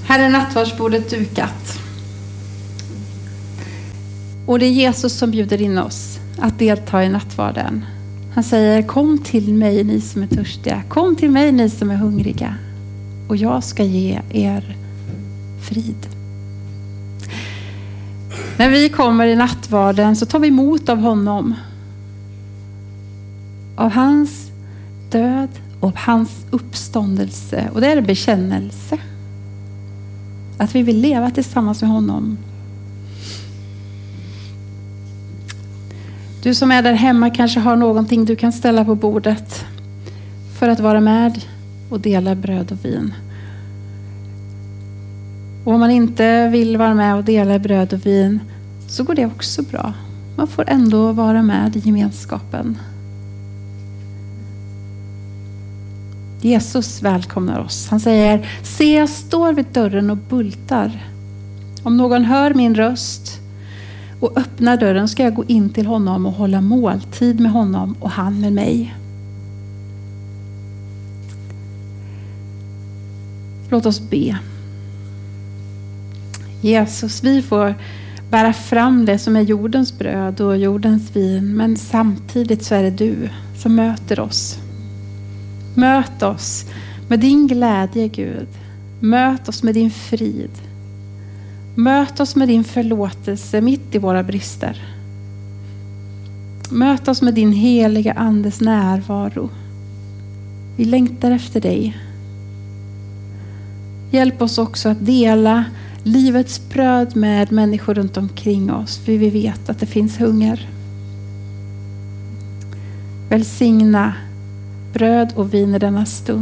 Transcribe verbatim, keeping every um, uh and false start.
Här är nattvardsbordet dukat. Och det är Jesus som bjuder in oss att delta i nattvarden. Han säger: kom till mig ni som är törstiga. Kom till mig ni som är hungriga. Och jag ska ge er frid. När vi kommer i nattvarden så tar vi emot av honom. Av hans död och av hans uppståndelse. Och det är en bekännelse. Att vi vill leva tillsammans med honom. Du som är där hemma kanske har någonting du kan ställa på bordet för att vara med och dela bröd och vin. Och om man inte vill vara med och dela bröd och vin så går det också bra. Man får ändå vara med i gemenskapen. Jesus välkomnar oss. Han säger: se, jag står vid dörren och bultar. Om någon hör min röst och öppnar dörren ska jag gå in till honom och hålla måltid med honom och han med mig. Låt oss be. Jesus, vi får bära fram det som är jordens bröd och jordens vin. Men samtidigt så är det du som möter oss. Möt oss med din glädje, Gud. Möt oss med din frid. Möt oss med din förlåtelse mitt i våra brister. Möt oss med din heliga andes närvaro. Vi längtar efter dig. Hjälp oss också att dela livets bröd med människor runt omkring oss. För vi vet att det finns hunger. Välsigna bröd och vin i denna stund.